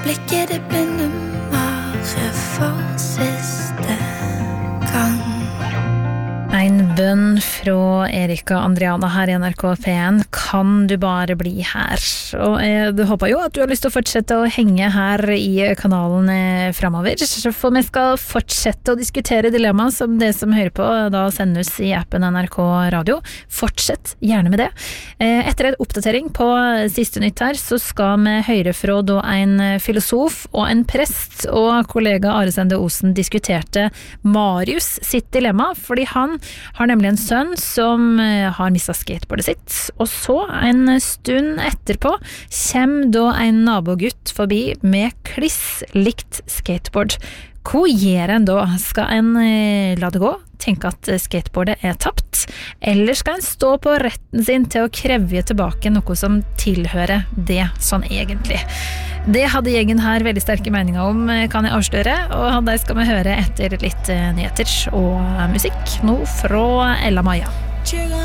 blikket det blinde bare for siste gang. En bønn fra Erika Andriana her I NRK P1. Kan du bare bli her? Og jeg håper jo at du har lyst til å fortsette å henge her I kanalen fremover, for vi skal fortsette å diskutere dilemma som det som hører på da sendes I appen NRK Radio. Fortsett gjerne med det. Etter en oppdatering på siste nytt her, så skal vi høre fra da en filosof og en prest og kollega Are Sende Osen diskuterte Marius sitt dilemma, fordi han har nemlig en sønn som har mistet skateboardet sitt, og så en stund etterpå kommer da en nabogutt forbi med kliss likt skateboard. Hva gjør en da? Skal en la det gå? Tenke at skateboardet tapt? Eller skal en stå på retten sin til å kreve tilbake noe som tilhører det sånn egentlig? Det hadde gjengen her veldig sterke meninger om, kan jeg avsløre, og det skal vi høre etter litt nyheter og musikk nå fra Ella Maja.